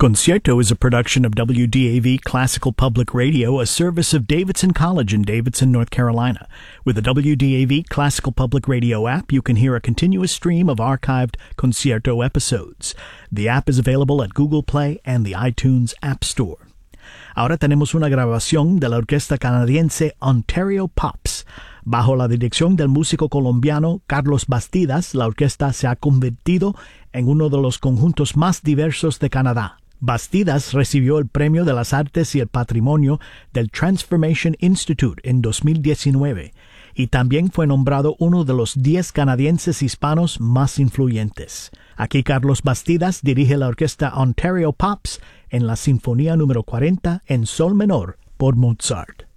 Concierto is a production of WDAV Classical Public Radio, a service of Davidson College in Davidson, North Carolina. With the WDAV Classical Public Radio app, you can hear a continuous stream of archived Concierto episodes. The app is available at Google Play and the iTunes App Store. Ahora tenemos una grabación de la orquesta canadiense Ontario Pops. Bajo la dirección del músico colombiano Carlos Bastidas, la orquesta se ha convertido en uno de los conjuntos más diversos de Canadá. Bastidas recibió el Premio de las Artes y el Patrimonio del Transformation Institute en 2019 y también fue nombrado uno de los 10 canadienses hispanos más influyentes. Aquí Carlos Bastidas dirige la orquesta Ontario Pops en la Sinfonía número 40 en Sol menor por Mozart.